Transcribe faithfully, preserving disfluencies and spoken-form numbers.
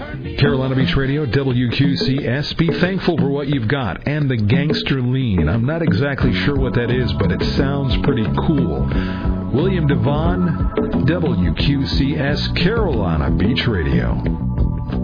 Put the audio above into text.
Carolina Beach Radio, W Q C S. Be thankful for what you've got. And the Gangster Lean. I'm not exactly sure what that is, but it sounds pretty cool. William Devon, W Q C S, Carolina Beach Radio.